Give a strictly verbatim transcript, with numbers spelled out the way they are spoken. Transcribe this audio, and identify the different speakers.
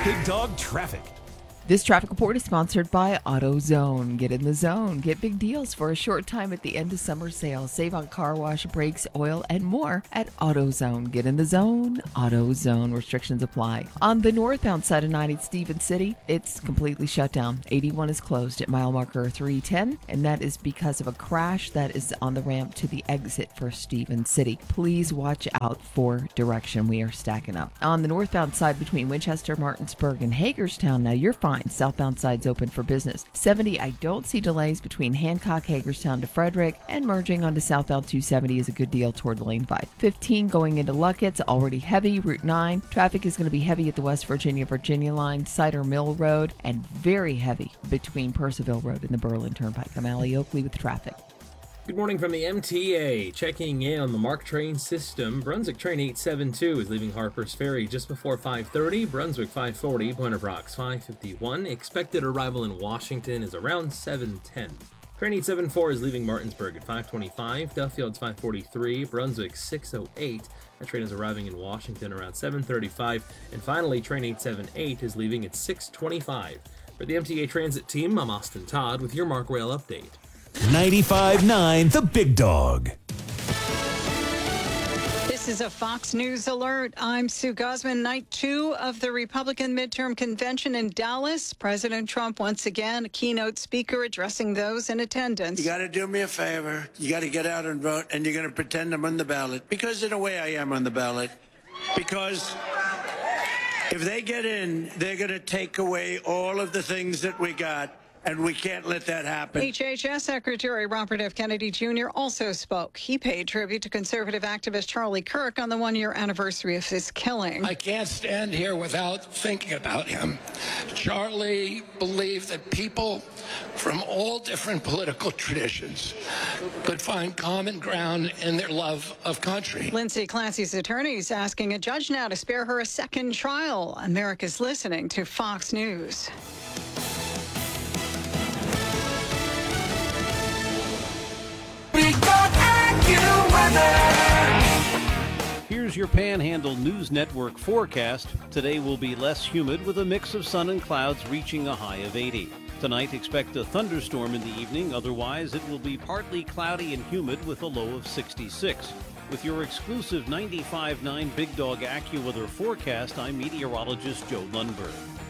Speaker 1: Big Dog Traffic.
Speaker 2: This traffic report is sponsored by AutoZone. Get in the zone. Get big deals for a short time at the end of summer sale. Save on car wash, brakes, oil, and more at AutoZone. Get in the zone. AutoZone. Restrictions apply. On the northbound side of ninety at Stevens City, it's completely shut down. eighty-one is closed at mile marker three ten, and that is because of a crash that is on the ramp to the exit for Stevens City. Please watch out for direction. We are stacking up. On the northbound side between Winchester, Martinsburg, and Hagerstown, now you're fine. Southbound side's open for business. seventy, I don't see delays between Hancock, Hagerstown to Frederick, and merging onto southbound two seventy is a good deal toward lane five. fifteen going into Luckett's, already heavy. Route nine, traffic is going to be heavy at the West Virginia, Virginia line, Cider Mill Road, and very heavy between Percival Road and the Berlin Turnpike. I'm Allie Oakley with traffic.
Speaker 3: Good morning from the M T A. Checking in on the MARC train system. Brunswick train eight seventy-two is leaving Harpers Ferry just before five thirty. Brunswick five forty, Point of Rocks five fifty-one. Expected arrival in Washington is around seven ten. Train eight seventy-four is leaving Martinsburg at five twenty-five. Duffield's five forty-three. Brunswick six oh eight. That train is arriving in Washington around seven thirty-five. And finally, train eight seventy-eight is leaving at six twenty-five. For the M T A Transit team, I'm Austin Todd with your MARC Rail update.
Speaker 1: ninety-five point nine The Big Dog.
Speaker 4: This is a Fox News alert. I'm Sue Gosman. Night two of the Republican midterm convention in Dallas. President Trump once again, a keynote speaker addressing those in attendance.
Speaker 5: You got to do me a favor. You got to get out and vote, and you're going to pretend I'm on the ballot. Because in a way I am on the ballot. Because if they get in, they're going to take away all of the things that we got. And we can't let that happen.
Speaker 4: H H S Secretary Robert F. Kennedy Junior also spoke. He paid tribute to conservative activist Charlie Kirk on the one-year anniversary of his killing.
Speaker 6: I can't stand here without thinking about him. Charlie believed that people from all different political traditions could find common ground in their love of country.
Speaker 4: Lindsay Clancy's attorney is asking a judge now to spare her a second trial. America's listening to Fox News.
Speaker 7: Here's your Panhandle News Network forecast. Today will be less humid with a mix of sun and clouds reaching a high of eighty. Tonight, expect a thunderstorm in the evening. Otherwise, it will be partly cloudy and humid with a low of sixty-six. With your exclusive ninety-five point nine Big Dog AccuWeather forecast, I'm meteorologist Joe Lundberg.